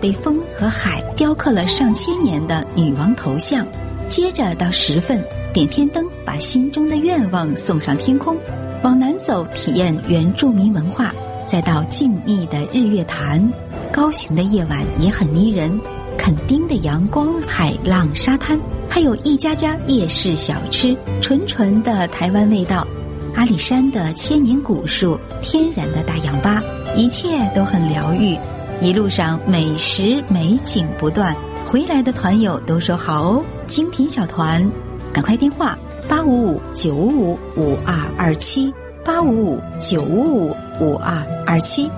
被风和海雕刻了上千年的女王头像，接着到10份点天灯，把心中的愿望送上天空。往南走，体验原住民文化，再到静谧的日月潭。高雄的夜晚也很迷人，垦丁的阳光、海浪、沙滩，还有一家家夜市小吃，纯纯的台湾味道。阿里山的千年古树，天然的大氧吧，一切都很疗愈。一路上美食美景不断，回来的团友都说好哦，精品小团，赶快电话855-955-5227 855-955-5227。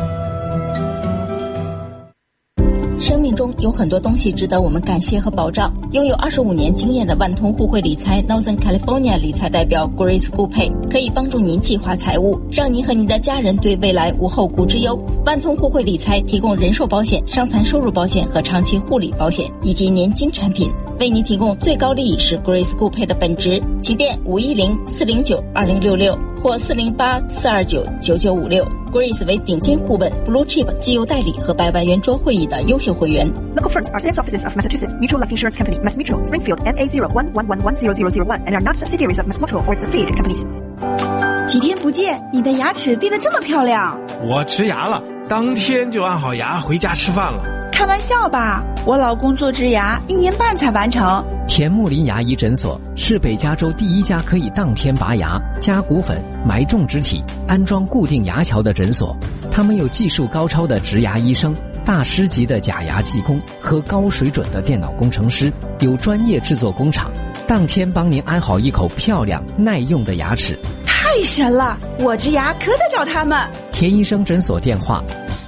生命中有很多东西值得我们感谢和保障。拥有25年经验的万通互惠理财 Northern California 理财代表 Grace Gupay 可以帮助您计划财务，让您和您的家人对未来无后顾之忧。万通互惠理财提供人寿保险、伤残收入保险和长期护理保险以及年金产品，为您提供最高利益是 Grace Gupay 的本职。请电510-409-2066或408-429-9956。Grace 为顶尖顾问 Blue Chip 绩优代理和百万圆桌会议的优秀会员。 Local firms are sales offices of Massachusetts Mutual Life Insurance Company, Mass Mutual, Springfield, MA01110001 and are not subsidiaries of Mass Mutual or its affiliated companies. 几天不见，你的牙齿变得这么漂亮。 我植牙了，当天就安好牙回家吃饭了。 开玩笑吧，我老公做植牙1年半才完成。 田木林牙医诊所是北加州第一家可以当天拔牙、加骨粉、埋种植体、安装固定牙桥的诊所。他们有技术高超的植牙医生、大师级的假牙技工和高水准的电脑工程师，有专业制作工厂，当天帮您安好一口漂亮耐用的牙齿。 太神了，我植牙可得找他们。 田医生诊所电话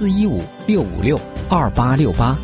415-656-2868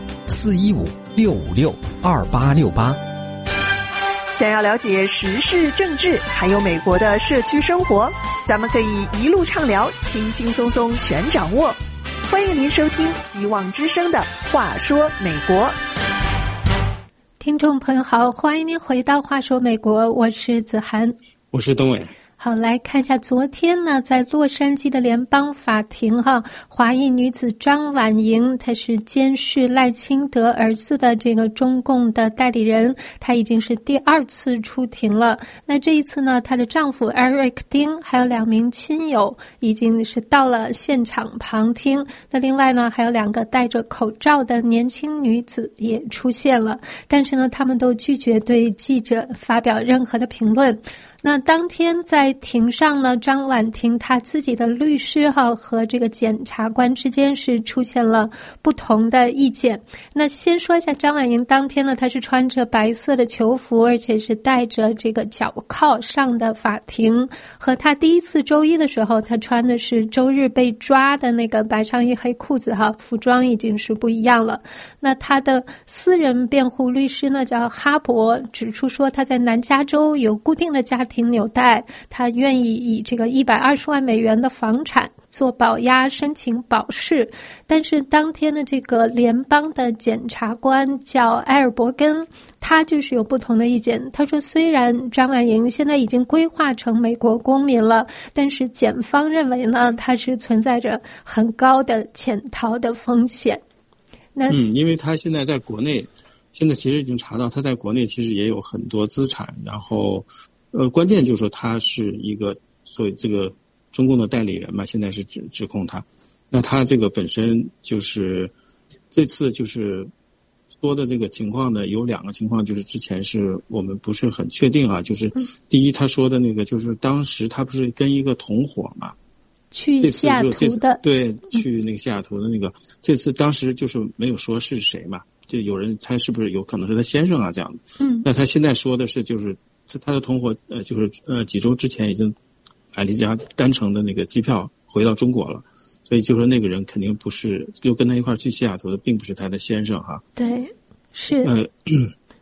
415-656-2868。 想要了解时事政治还有美国的社区生活，咱们可以一路畅聊，轻轻松松全掌握。欢迎您收听希望之声的话说美国。 听众朋友好，欢迎您回到话说美国，我是子涵， 我是东伟。 好，来看一下昨天呢，在洛杉矶的联邦法庭华裔女子张婉莹，她是监视赖清德儿子的这个中共的代理人，她已经是第2次出庭了。那这一次呢，她的丈夫 Eric 丁还有2名亲友已经是到了现场旁听。那另外呢，还有2个戴着口罩的年轻女子也出现了，但是呢，他们都拒绝对记者发表任何的评论。那当天在庭上呢，张婉婷她自己的律师和这个检察官之间是出现了不同的意见。那先说一下张婉莹当天呢，她是穿着白色的囚服，而且是带着这个脚铐上的法庭，和她第一次周一的时候她穿的是周日被抓的那个白上衣黑裤子服装已经是不一样了。那她的私人辩护律师呢叫哈伯，指出说她在南加州有固定的家庭纽带，他愿意以这个120万美元的房产做保押申请保释。但是当天的这个联邦的检察官叫埃尔伯根，他就是有不同的意见。他说虽然张婉莹现在已经规划成美国公民了，但是检方认为呢，他是存在着很高的潜逃的风险。 因为他现在在国内，现在其实已经查到他在国内其实也有很多资产，然后关键就是说他是一个所谓这个中共的代理人嘛，现在是指控他。那他这个本身就是这次就是说的这个情况呢，有2个情况，就是之前是我们不是很确定就是第一，他说的那个就是当时他不是跟一个同伙嘛， 去西雅图的， 对，去那个西雅图的那个，这次当时就是没有说是谁嘛，就有人猜是不是有可能是他先生这样的。那他现在说的是就是他的同伙就是几周之前已经买了一家单程的那个机票回到中国了，所以就说那个人肯定不是就跟他一块去西雅图的并不是他的先生对，是。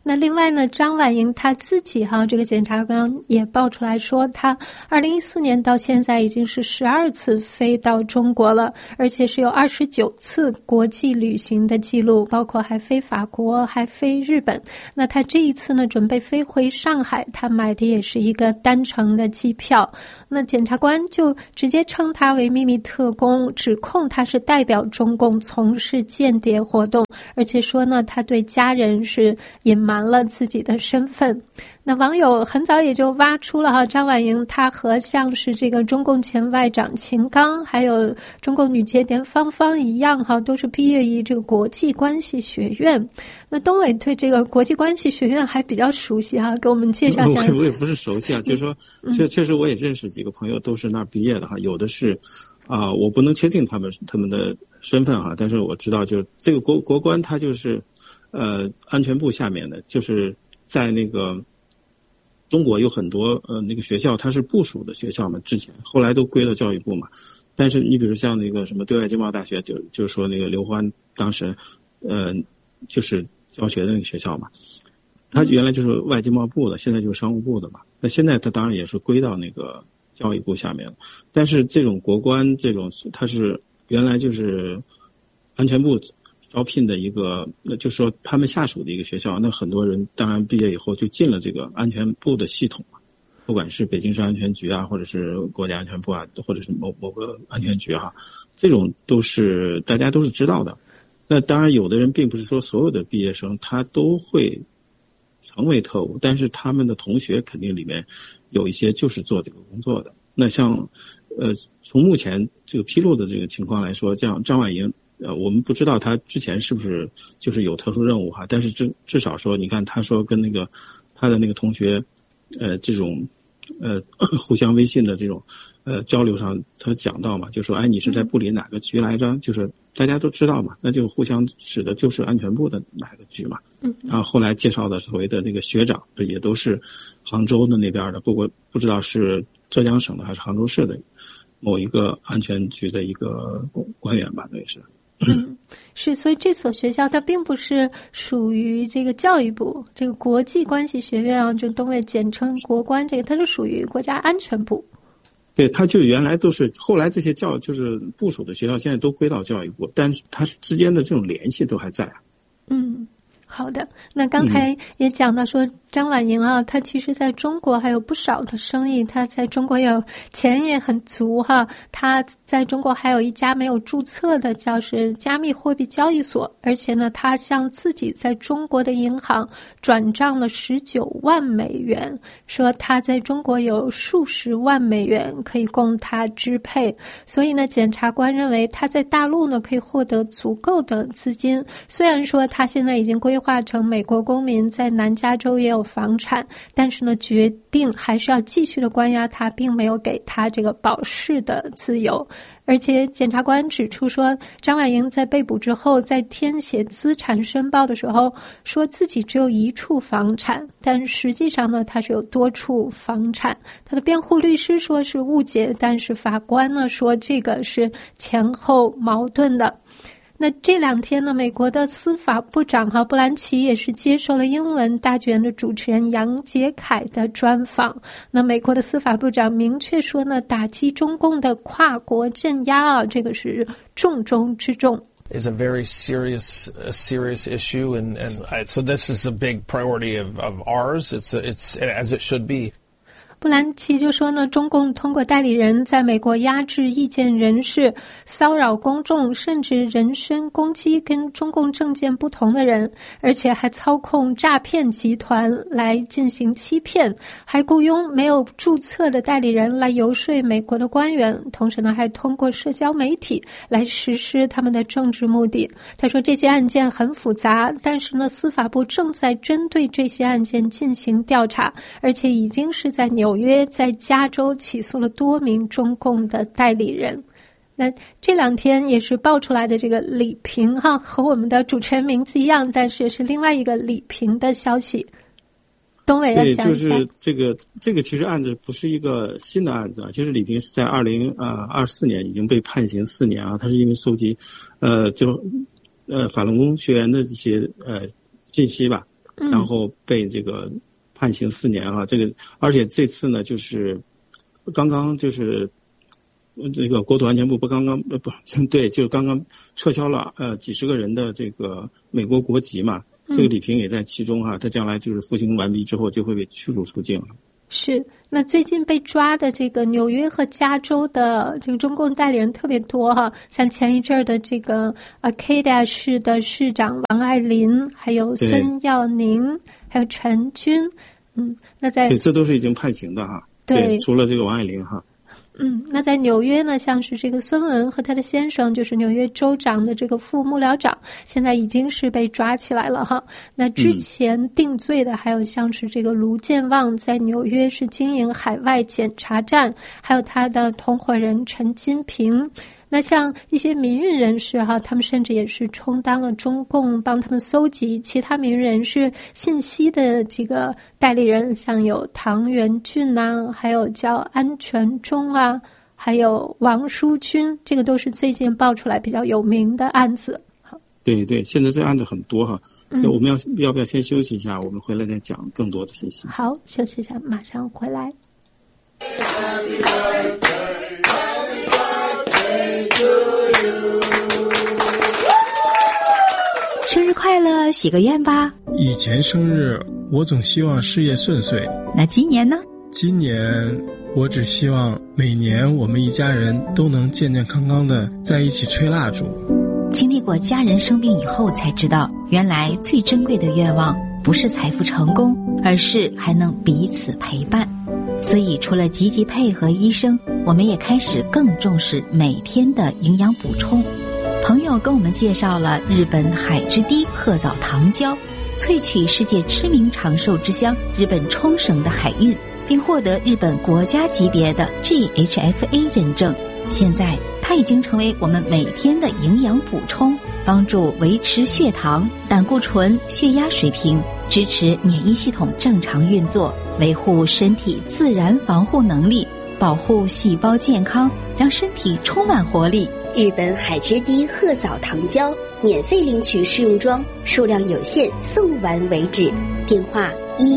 那另外呢，张婉莹她自己这个检察官也爆出来说，她2014年到现在已经是12次飞到中国了，而且是有29次国际旅行的记录，包括还飞法国，还飞日本。那她这一次呢，准备飞回上海，她买的也是一个单程的机票。那检察官就直接称她为秘密特工，指控她是代表中共从事间谍活动，而且说呢，她对家人是隐瞒了自己的身份。那网友很早也就挖出了张婉莹她和像是这个中共前外长秦刚还有中共女间谍芳芳一样都是毕业于这个国际关系学院。那东伟对这个国际关系学院还比较熟悉给我们介绍一下。 我也不是熟悉就是说确实我也认识几个朋友都是那儿毕业的有的是我不能确定他们的身份但是我知道就这个国关它就是安全部下面的，就是在那个中国有很多那个学校它是部属的学校嘛，之前后来都归了教育部嘛。但是你比如像那个什么对外经贸大学，就是说那个刘欢当时就是教学的那个学校嘛，他原来就是外经贸部的，现在就是商务部的嘛。那现在他当然也是归到那个教育部下面了。但是这种国关这种它是原来就是安全部招聘的一个，就是说他们下属的一个学校，那很多人当然毕业以后就进了这个安全部的系统，不管是北京市安全局或者是国家安全部或者是某个安全局这种都是大家都是知道的。那当然有的人并不是说所有的毕业生他都会成为特务，但是他们的同学肯定里面有一些就是做这个工作的。那像从目前这个披露的这个情况来说，像张婉莹我们不知道他之前是不是就是有特殊任务但是至少说你看他说跟那个他的那个同学这种互相微信的这种交流上他讲到嘛，就说你是在部里哪个局来着，就是大家都知道嘛，那就互相指的就是安全部的哪个局嘛。然后后来介绍的所谓的那个学长也都是杭州的那边的，不知道是浙江省的还是杭州市的某一个安全局的一个官员吧，对是。 是，所以这所学校它并不是属于这个教育部，这个国际关系学院就东伟简称国关，这个它是属于国家安全部。 对，它就原来都是，后来这些就是部属的学校现在都归到教育部，但是它之间的这种联系都还在。 好的，那刚才也讲到说张婉莹她其实在中国还有不少的生意，她在中国有钱也很足她在中国还有一家没有注册的叫是加密货币交易所，而且呢她向自己在中国的银行转账了19万美元，说她在中国有数十万美元可以供她支配，所以呢检察官认为她在大陆呢可以获得足够的资金，虽然说她现在已经规划成美国公民，在南加州也有房产，但是呢决定还是要继续的关押他，并没有给他这个保释的自由。而且检察官指出说，张婉莹在被捕之后，在填写资产申报的时候说自己只有一处房产，但实际上呢他是有多处房产。他的辩护律师说是误解，但是法官呢说这个是前后矛盾的。那这两天呢，美国的司法部长布兰奇也是接受了英文大剧院的主持人杨洁凯的专访。那美国的司法部长明确说呢，打击中共的跨国镇压这个是重中之重。 Is a very serious issue, and so this is a big priority of ours. It's as it should be. 布兰奇就说呢，中共通过代理人在美国压制意见人士，骚扰公众，甚至人身攻击跟中共政见不同的人，而且还操控诈骗集团来进行欺骗，还雇佣没有注册的代理人来游说美国的官员，同时呢还通过社交媒体来实施他们的政治目的。他说这些案件很复杂，但是呢司法部正在针对这些案件进行调查，而且已经是在纽约在加州起诉了多名中共的代理人。那这两天也是爆出来的这个李平和我们的主持人名字一样，但是是另外一个李平的消息。东伟要讲一下。 对，就是这个其实案子不是一个新的案子其实李平是在2024年已经被判刑4年他是因为收集法轮功学员的这些信息吧， 然后被这个判刑4年啊。这个而且这次呢，就是刚刚就是这个国土安全部刚刚撤销了几十个人的这个美国国籍嘛。这个李平也在其中哈，他将来就是服刑完毕之后就会被驱逐出境了。 是，那最近被抓的这个纽约和加州的这个中共代理人特别多哈，像前一阵儿的这个Arcadia 市的市长王爱林，还有孙耀宁，还有陈军，那在对，这都是已经判刑的哈。对，除了这个王爱林哈。 那在纽约呢，像是这个孙文和他的先生，就是纽约州长的这个副幕僚长，现在已经是被抓起来了哈。那之前定罪的还有像是这个卢健旺，在纽约是经营海外检查站，还有他的同伙人陈金平。那像一些民运人士哈，他们甚至也是充当了中共帮他们搜集其他民运人士信息的这个代理人，像有唐元俊啊，还有叫安全忠啊，还有王书军，这个都是最近爆出来比较有名的案子。 对对，现在这案子很多哈。我们要不要先休息一下？我们回来再讲更多的信息。 好，休息一下，马上回来。 生日快乐，许个愿吧。 以前生日我总希望事业顺遂， 那今年呢？ 今年我只希望每年我们一家人都能健健康康的在一起吹蜡烛。 经历过家人生病以后才知道，原来最珍贵的愿望不是财富成功，而是还能彼此陪伴。所以除了积极配合医生，我们也开始更重视每天的营养补充。朋友跟我们介绍了日本海之堤鹤藻糖胶，萃取世界知名长寿之乡日本冲绳的海运，并获得日本国家级别的 GHFA 认证。现在它已经成为我们每天的营养补充，帮助维持血糖、胆固醇、血压水平，支持免疫系统正常运作，维护身体自然防护能力，保护细胞健康，让身体充满活力。 日本海之堤鹤藻糖胶，免费领取试用装，数量有限，送完为止。电话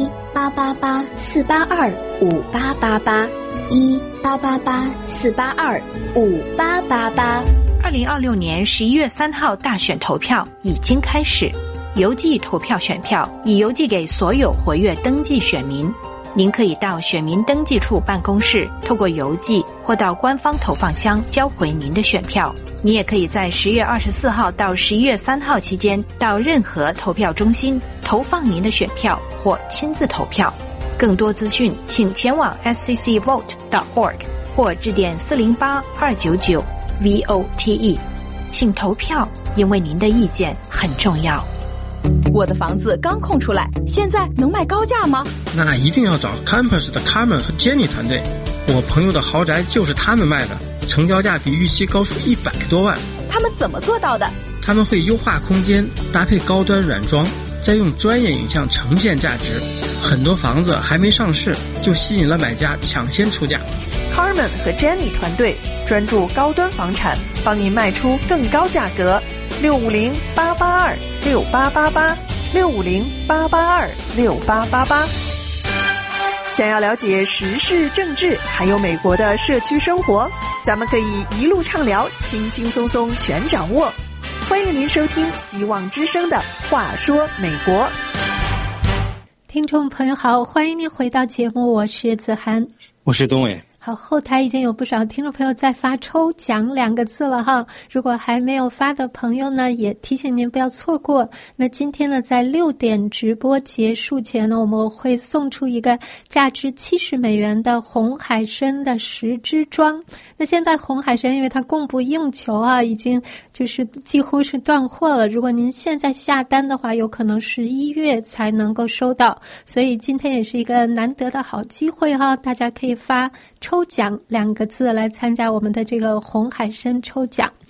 1-888-482-5888，1-888-482-5888。 2026年11月3号大选投票已经开始，邮寄投票选票已邮寄给所有活跃登记选民。您可以到选民登记处办公室，透过邮寄或到官方投放箱交回您的选票。你也可以在10月24号到11月3号期间，到任何投票中心投放您的选票或亲自投票。更多资讯请前往 sccvote.org 或致电408-299-VOTE。请投票，因为您的意见很重要。 我的房子刚空出来，现在能卖高价吗？ 那一定要找 Campus 的 Carmen 和 Jenny 团队，我朋友的豪宅就是他们卖的，成交价比预期高出100多万。 他们怎么做到的？ 他们会优化空间，搭配高端软装，再用专业影像呈现价值。很多房子还没上市，就吸引了买家抢先出价。 Carmen 和 Jenny 团队专注高端房产，帮您卖出更高价格。650-882-6888，650-882-6888。想要了解时事政治，还有美国的社区生活，咱们可以一路畅聊，轻轻松松全掌握。欢迎您收听希望之声的话说美国。 听众朋友好，欢迎您回到节目，我是子涵， 我是东伟。 好，后台已经有不少听众朋友在发抽奖2个字了哈，如果还没有发的朋友呢，也提醒您不要错过。那今天呢，在6点直播结束前呢，我们会送出一个价值$70的红海参的10支装。那现在红海参因为它供不应求啊，已经就是几乎是断货了，如果您现在下单的话，有可能11月才能够收到，所以今天也是一个难得的好机会哈，大家可以发抽奖2个字来参加我们的这个红海参抽奖。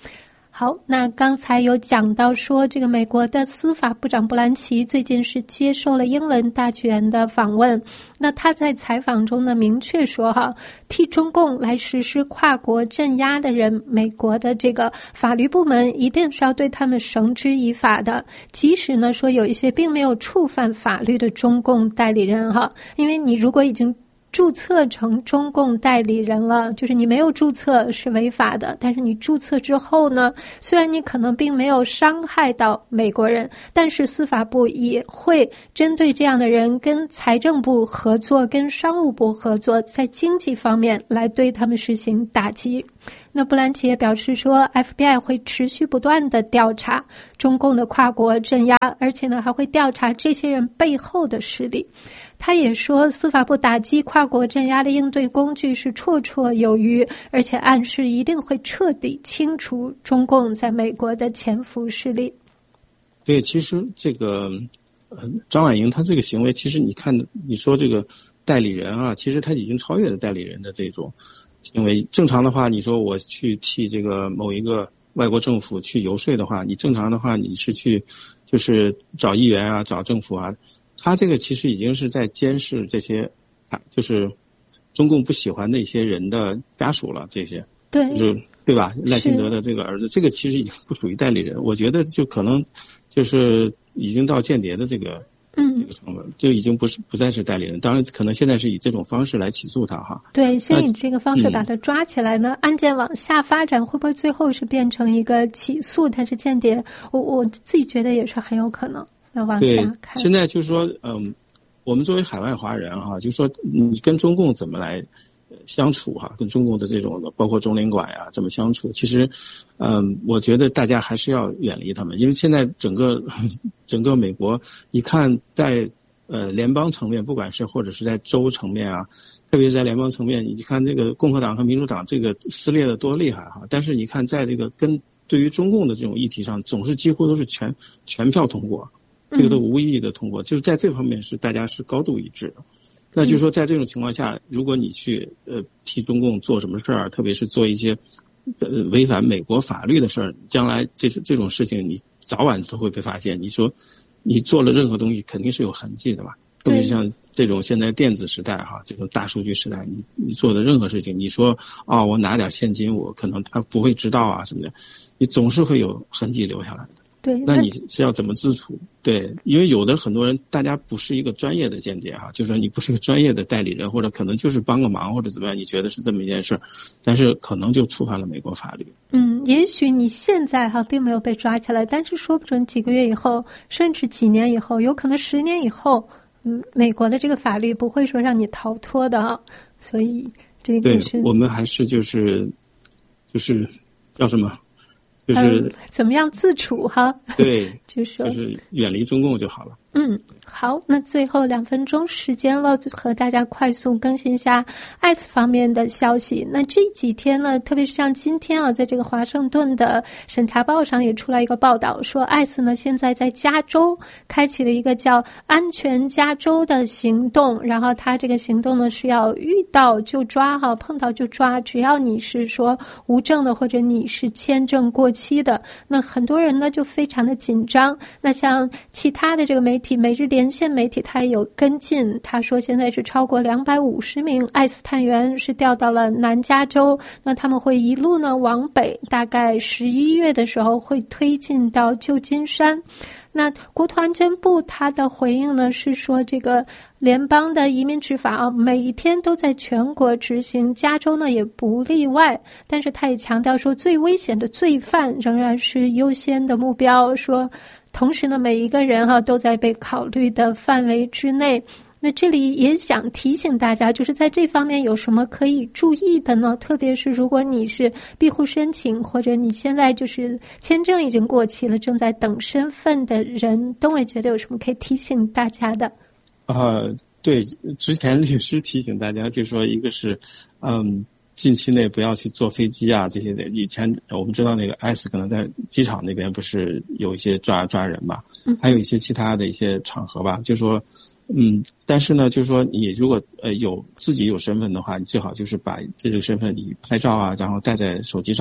好，那刚才有讲到说，这个美国的司法部长布兰奇最近是接受了英文大剧院的访问。那他在采访中呢，明确说替中共来实施跨国镇压的人，美国的这个法律部门一定是要对他们绳之以法的。即使呢说有一些并没有触犯法律的中共代理人因为你如果已经注册成中共代理人了，就是你没有注册是违法的，但是你注册之后呢，虽然你可能并没有伤害到美国人，但是司法部也会针对这样的人跟财政部合作，跟商务部合作，在经济方面来对他们实行打击。那布兰奇也表示说 FBI 会持续不断的调查中共的跨国镇压，而且呢还会调查这些人背后的势力。他也说司法部打击跨国镇压的应对工具是绰绰有余，而且暗示一定会彻底清除中共在美国的潜伏势力。 对，其实这个张婉莹她这个行为，其实你看你说这个代理人其实他已经超越了代理人的这种行为。正常的话，你说我去替这个某一个外国政府去游说的话，你正常的话你是去就是找议员找政府他这个其实已经是在监视这些就是中共不喜欢的一些人的家属了，这些对， 就是对吧？赖清德的这个儿子，这个其实已经不属于代理人，我觉得就可能就是已经到间谍的这个成分，就已经不再是代理人。当然可能现在是以这种方式来起诉他对，先以这个方式把他抓起来呢，案件往下发展，会不会最后是变成一个起诉他是间谍？我自己觉得也是很有可能。要往下看。 现在就是说，我们作为海外华人就是说你跟中共怎么来相处跟中共的这种包括中领馆怎么相处，其实我觉得大家还是要远离他们，因为现在整个美国一看在联邦层面，不管是或者是在州层面特别是在联邦层面，你看这个共和党和民主党这个撕裂的多厉害但是你看在这个对于中共的这种议题上，总是几乎都是全票通过，这个都无异议的通过，就是在这方面是大家是高度一致的。那就是说在这种情况下，如果你去替中共做什么事儿，特别是做一些违反美国法律的事儿，将来这种事情你早晚都会被发现。你说你做了任何东西肯定是有痕迹的吧，特别是像这种现在电子时代这种大数据时代，你做的任何事情，你说我拿点现金，我可能他不会知道什么的，你总是会有痕迹留下来的。 对， 那你是要怎么自处？对，因为有的很多人，大家不是一个专业的间谍就是说你不是个专业的代理人，或者可能就是帮个忙或者怎么样，你觉得是这么一件事，但是可能就触犯了美国法律。 也许你现在并没有被抓起来，但是说不准几个月以后，甚至几年以后，有可能10年以后，美国的这个法律不会说让你逃脱的所以这个是对，我们还是就是叫什么？就是怎么样自处对， 就是远离中共就好了。 好，那最后2分钟时间了，和大家快速更新一下 ICE 方面的消息。那这几天呢，特别是像今天在这个华盛顿的审查报上也出来一个报道，说 ICE 呢现在在加州开启了一个叫安全加州的行动，然后它这个行动呢是要遇到就抓碰到就抓，只要你是说无证的或者你是签证过期的，那很多人呢就非常的紧张。那像其他的这个媒体，每日连线媒体它也有跟进，他说现在是超过250名ICE探员是调到了南加州，那他们会一路呢往北，大概11月的时候会推进到旧金山。那国土安全部他的回应呢是说，这个联邦的移民执法每一天都在全国执行，加州呢也不例外，但是他也强调说最危险的罪犯仍然是优先的目标，说同时呢每一个人都在被考虑的范围之内。那这里也想提醒大家，就是在这方面有什么可以注意的呢？特别是如果你是庇护申请，或者你现在就是签证已经过期了，正在等身份的人，东伟觉得有什么可以提醒大家的？ 对，之前律师提醒大家，就说一个是近期内不要去坐飞机这些的。以前我们知道那个 ICE 可能在机场那边不是有一些抓人吧，还有一些其他的一些场合吧，就说但是呢，就是说你如果自己有身份的话，你最好就是把这个身份你拍照然后带在手机上，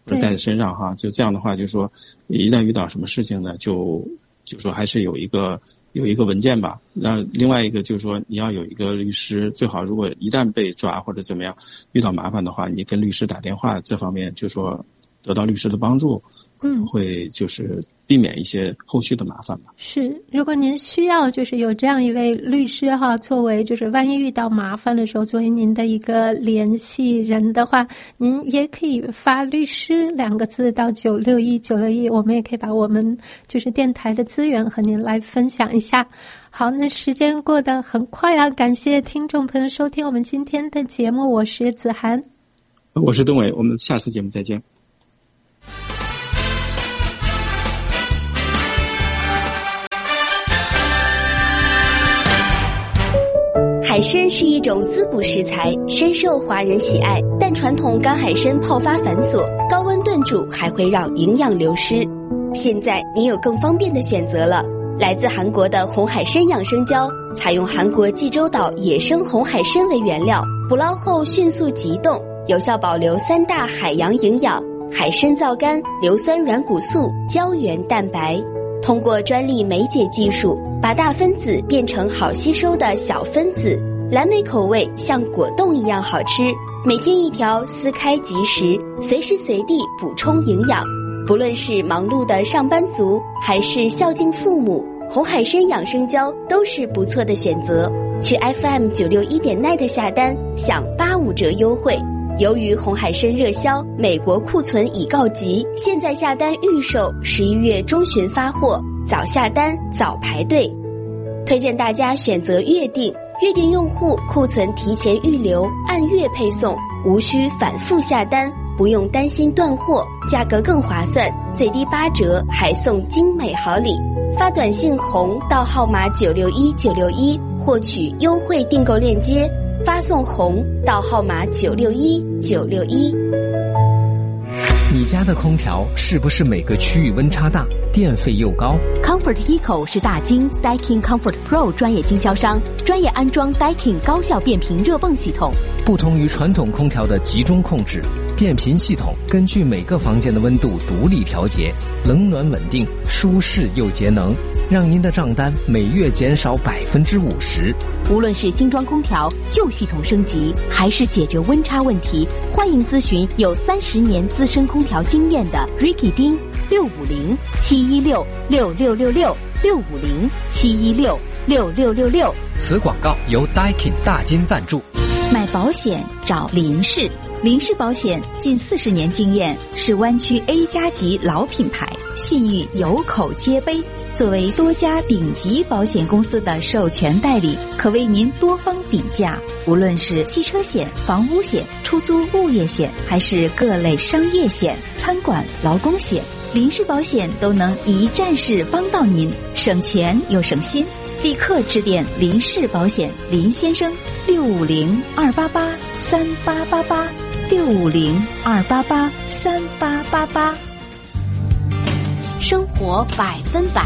或者带在身上哈，就这样的话，就是说一旦遇到什么事情呢，就说还是有一个文件吧。那另外一个就是说你要有一个律师，最好如果一旦被抓或者怎么样遇到麻烦的话，你跟律师打电话，这方面就说得到律师的帮助，可能会就是避免一些后续的麻烦吧。 是，如果您需要就是有这样一位律师哈，作为就是万一遇到麻烦的时候，作为您的一个联系人的话，您也可以发律师2个字到961，我们也可以把我们就是电台的资源和您来分享一下。好，那时间过得很快啊，感谢听众朋友收听我们今天的节目，我是子涵， 我是东伟，我们下次节目再见。 海参是一种滋补食材，深受华人喜爱，但传统干海参泡发繁琐，高温炖煮还会让营养流失。现在你有更方便的选择了，来自韩国的红海参养生胶，采用韩国济州岛野生红海参为原料，捕捞后迅速急冻，有效保留3大海洋营养：海参皂苷、硫酸软骨素、胶原蛋白。通过专利酶解技术，把大分子变成好吸收的小分子，蓝莓口味像果冻一样好吃，每天1条，撕开即食，随时随地补充营养。不论是忙碌的上班族，还是孝敬父母，红海参养生胶都是不错的选择。去 FM961.net 下单，享85折优惠。由于红海参热销，美国库存已告急，现在下单预售，11月中旬发货，早下单早排队。推荐大家选择月订，月订用户库存提前预留，按月配送，无需反复下单，不用担心断货，价格更划算，最低8折，还送精美好礼。发短信红到号码961961，获取优惠订购链接。发送红到号码961961。 你家的空调是不是每个区域温差大，电费又高？ Comfort Eco 是大金 Daikin Comfort Pro 专业经销商，专业安装 Daikin 高效变频热泵系统。 不同于传统空调的集中控制，变频系统根据每个房间的温度独立调节，冷暖稳定，舒适又节能，让您的账单每月减少50%。 无论是新装空调、旧系统升级，还是解决温差问题，欢迎咨询有30年资深空调经验的 Ricky 丁650-716-6666，650-716-6666。 此广告由 Daikin 大金赞助。 买保险找林氏，林氏保险近40年经验，是湾区 A+ 级老品牌，信誉有口皆碑。作为多家顶级保险公司的授权代理，可为您多方比价。无论是汽车险、房屋险、出租物业险，还是各类商业险、餐馆、劳工险，林氏保险都能一站式帮到您，省钱又省心。立刻致电林氏保险林先生650-288-3888，650-288-3888。 生活100%。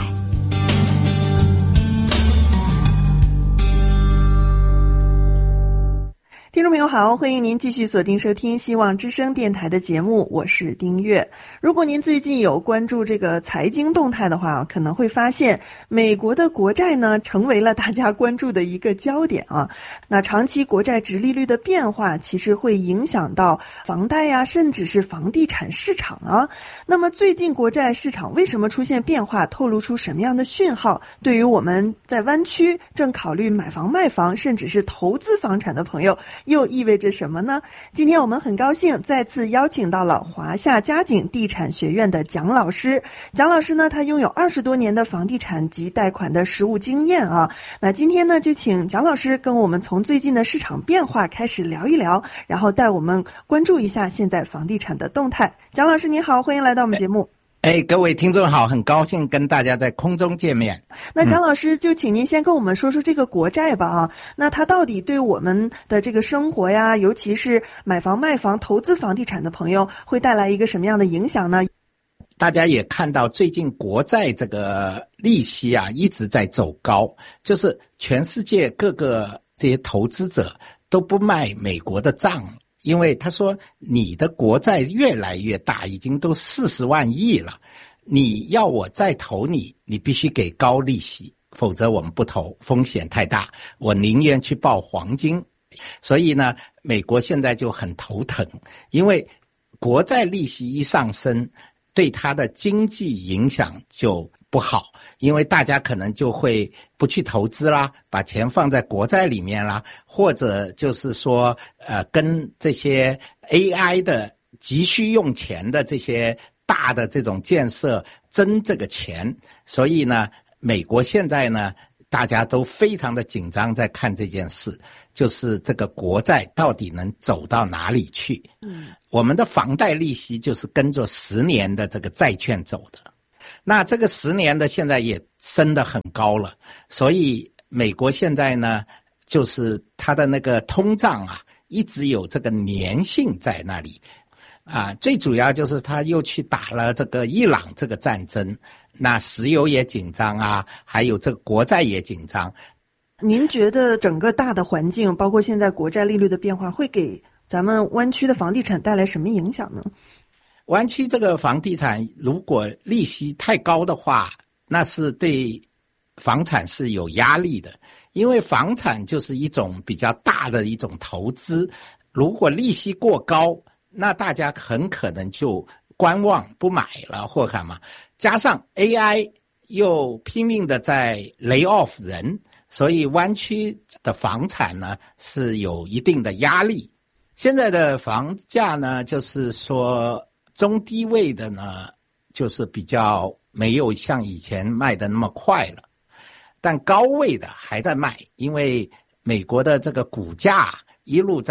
听众朋友好，欢迎您继续锁定收听希望之声电台的节目，我是丁月。如果您最近有关注这个财经动态的话，可能会发现美国的国债呢成为了大家关注的一个焦点啊。那长期国债殖利率的变化其实会影响到房贷呀，甚至是房地产市场啊。那么最近国债市场为什么出现变化，透露出什么样的讯号？对于我们在湾区正考虑买房卖房，甚至是投资房产的朋友又意味着什么呢？今天我们很高兴再次邀请到了华夏嘉景地产学院的蒋老师。蒋老师呢，他拥有20多年的房地产及贷款的实务经验啊。那今天呢，就请蒋老师跟我们从最近的市场变化开始聊一聊，然后带我们关注一下现在房地产的动态。蒋老师您好，欢迎来到我们节目。 各位听众好，很高兴跟大家在空中见面。 那蒋老师就请您先跟我们说说这个国债吧啊，那它到底对我们的这个生活呀，尤其是买房卖房投资房地产的朋友会带来一个什么样的影响呢？ 大家也看到最近国债这个利息啊一直在走高，就是全世界各个这些投资者都不卖美国的账， 因为他说你的国债越来越大，已经都40万亿了，你要我再投你必须给高利息，否则我们不投，风险太大，我宁愿去抱黄金。所以呢，美国现在就很头疼，因为国债利息一上升，对它的经济影响就不好，因为大家可能就会不去投资啦，把钱放在国债里面啦，或者就是说跟这些 AI 的急需用钱的这些大的这种建设争这个钱。所以呢，美国现在呢大家都非常的紧张，在看这件事，就是这个国债到底能走到哪里去。我们的房贷利息就是跟着10年的这个债券走的，那这个10年的现在也升得很高了，所以美国现在呢，就是它的那个通胀啊，一直有这个粘性在那里啊。最主要就是他又去打了这个伊朗这个战争，那石油也紧张啊，还有这个国债也紧张。 您觉得整个大的环境，包括现在国债利率的变化，会给咱们湾区的房地产带来什么影响呢？ 湾区这个房地产如果利息太高的话，那是对房产是有压力的，因为房产就是一种比较大的一种投资，如果利息过高，那大家很可能就观望不买了或干嘛，加上 AI 又拼命的在 lay off 人，所以湾区的房产呢是有一定的压力。现在的房价呢，就是说中低位的呢，就是比较没有像以前卖的那么快了，但高位的还在卖，因为美国的这个股价一路在